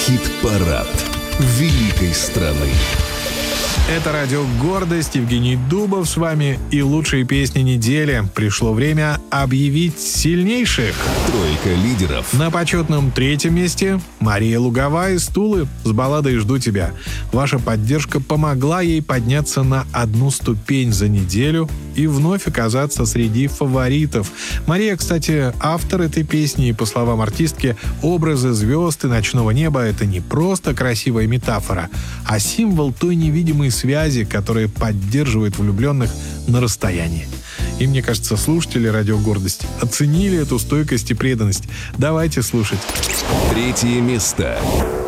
Хит-парад великой страны. Это радио «Гордость», Евгений Дубов с вами и лучшие песни недели. Пришло время объявить сильнейших. Тройка лидеров. На почетном 3-м месте Мария Луговая из Тулы с балладой «Жду тебя». Ваша поддержка помогла ей подняться на 1 ступень за неделю и вновь оказаться среди фаворитов. Мария, кстати, автор этой песни, и, по словам артистки, образы звезд и ночного неба — это не просто красивая метафора, а символ той невидимой связи, которая поддерживает влюбленных на расстоянии. И мне кажется, слушатели радио «Гордость» оценили эту стойкость и преданность. Давайте слушать. 3-е место.